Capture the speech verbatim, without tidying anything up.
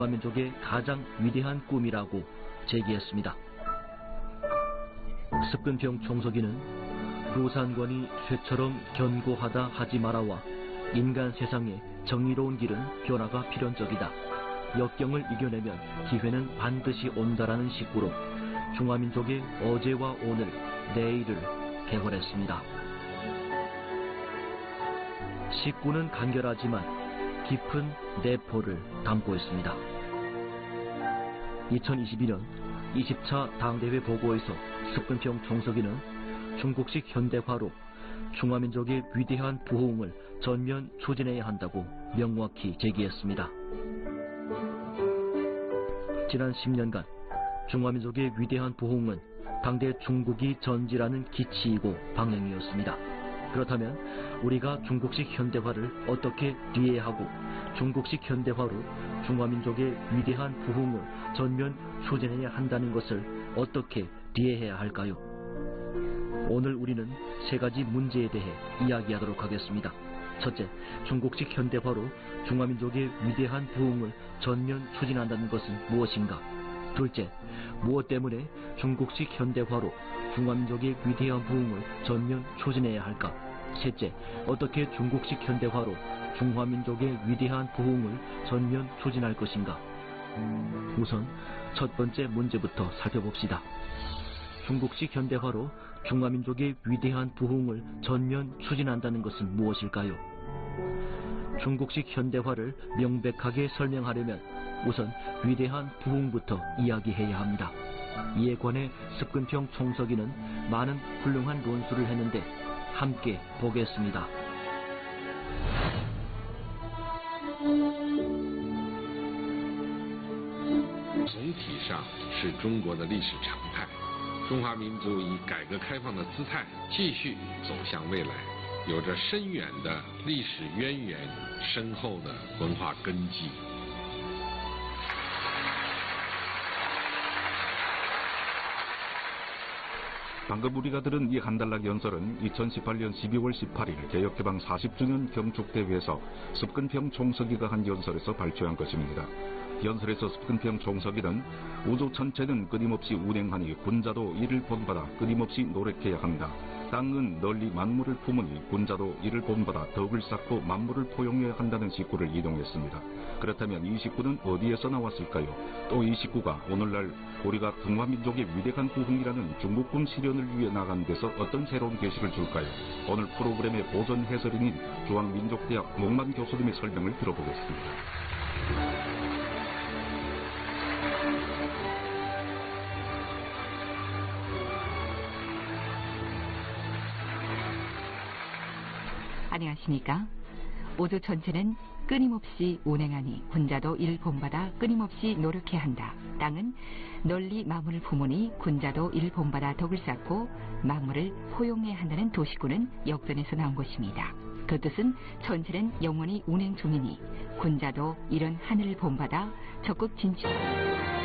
중화민족의 가장 위대한 꿈이라고 제기했습니다. 습근평 총서기는 노산관이 쇠처럼 견고하다 하지 마라와 인간 세상에 정의로운 길은 변화가 필연적이다. 역경을 이겨내면 기회는 반드시 온다라는 식구로 중화민족의 어제와 오늘, 내일을 개발했습니다. 식구는 간결하지만 깊은 내포를 담고 있습니다. 이천이십이 년 이십 차 당대회 보고에서 습근평 총서기는 중국식 현대화로 중화민족의 위대한 부흥을 전면 추진해야 한다고 명확히 제기했습니다. 지난 십 년간 중화민족의 위대한 부흥은 당대 중국이 전지라는 기치이고 방향이었습니다. 그렇다면 우리가 중국식 현대화를 어떻게 이해하고 중국식 현대화로 중화민족의 위대한 부흥을 전면 추진해야 한다는 것을 어떻게 이해해야 할까요? 오늘 우리는 세 가지 문제에 대해 이야기하도록 하겠습니다. 첫째, 중국식 현대화로 중화민족의 위대한 부흥을 전면 추진한다는 것은 무엇인가? 둘째, 무엇 때문에 중국식 현대화로 중화민족의 위대한 부흥을 전면 추진해야 할까? 셋째, 어떻게 중국식 현대화로 중화민족의 위대한 부흥을 전면 추진할 것인가? 우선 첫 번째 문제부터 살펴봅시다. 중국식 현대화로 중화민족의 위대한 부흥을 전면 추진한다는 것은 무엇일까요? 중국식 현대화를 명백하게 설명하려면 우선 위대한 부흥부터 이야기해야 합니다. 이에 관해 습근평 총서기는 많은 훌륭한 논술을 했는데 함께 보겠습니다. 总体上是中国的历史常态，中华民族以改革开放的姿态继续走向未来，有着深远的历史渊源，深厚的文化根基。 방금 우리가 들은 이 한달락 연설은 이천십팔 년 십이월 십팔일 개혁개방 사십 주년 경축대회에서 습근평 총서기가 한 연설에서 발표한 것입니다. 연설에서 습근평 총서기는 우주 전체는 끊임없이 운행하니 군자도 이를 본받아 끊임없이 노력해야 한다. 땅은 널리 만물을 품으니 군자도 이를 본받아 덕을 쌓고 만물을 포용해야 한다는 식구를 인용했습니다. 그렇다면 이 식구는 어디에서 나왔을까요? 또 이 식구가 오늘날 우리가 중화민족의 위대한 부흥이라는 중국군 실현을 위해 나간 데서 어떤 새로운 계시를 줄까요? 오늘 프로그램의 보전 해설인인 중앙민족대학 목만 교수님의 설명을 들어보겠습니다. 안녕하십니까? 우주 전체는 끊임없이 운행하니 군자도 이를 본받아 끊임없이 노력해야 한다. 땅은 널리 만물을 품으니 군자도 이를 본받아 덕을 쌓고 만물을 포용해야 한다는 도식구는 역전에서 나온 것입니다. 그 뜻은 전체는 영원히 운행 중이니 군자도 이런 하늘을 본받아 적극 진출